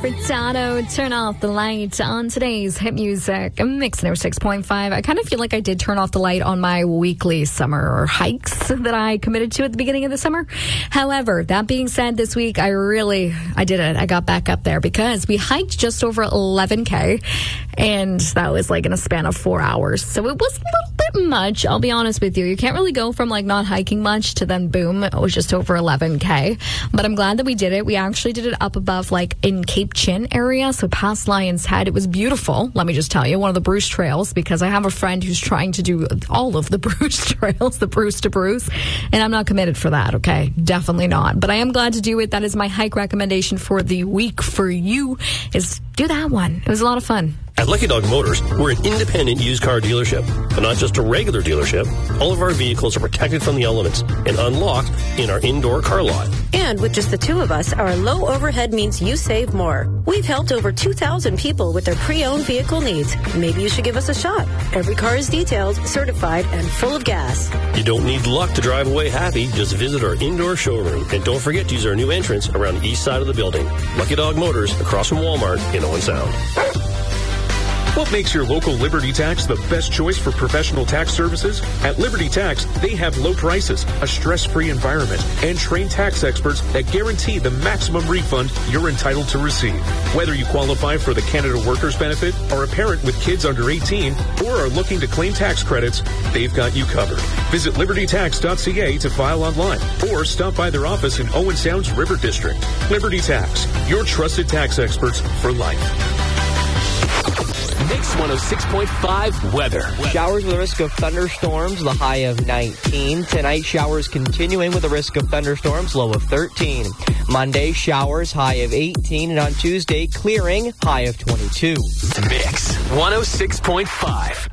Furtado, Turn Off the Light on today's hit music. Mix 6.5. I kind of feel like I did turn off the light on my weekly summer hikes that I committed to at the beginning of the summer. However, that being said, this week I did it. I got back up there because we hiked just over 11K, and that was like in a span of 4 hours. So it was a little bit much. I'll be honest with you. You can't really go from like not hiking much to then boom, it was just over 11K. But I'm glad that we did it. We actually did it up above like in Cape Chin area, so past Lion's Head. It was beautiful. Let me just tell you, one of the Bruce trails, because I have a friend who's trying to do all of the Bruce trails, the Bruce to Bruce, and I'm not committed for that, okay? Definitely not. But I am glad to do it. That is my hike recommendation for the week for you, is do that one. It was a lot of fun. At Lucky Dog Motors, we're an independent used car dealership, but not just a regular dealership. All of our vehicles are protected from the elements and unlocked in our indoor car lot. And with just the two of us, our low overhead means you save more. We've helped over 2,000 people with their pre-owned vehicle needs. Maybe you should give us a shot. Every car is detailed, certified, and full of gas. You don't need luck to drive away happy. Just visit our indoor showroom. And don't forget to use our new entrance around the east side of the building. Lucky Dog Motors, across from Walmart in Owen Sound. What makes your local Liberty Tax the best choice for professional tax services? At Liberty Tax, they have low prices, a stress-free environment, and trained tax experts that guarantee the maximum refund you're entitled to receive. Whether you qualify for the Canada Workers Benefit, are a parent with kids under 18, or are looking to claim tax credits, they've got you covered. Visit libertytax.ca to file online, or stop by their office in Owen Sound's River District. Liberty Tax, your trusted tax experts for life. Mix 106.5 weather. Showers with a risk of thunderstorms, the high of 19. Tonight, showers continuing with a risk of thunderstorms, low of 13. Monday, showers, high of 18. And on Tuesday, clearing, high of 22. Mix 106.5.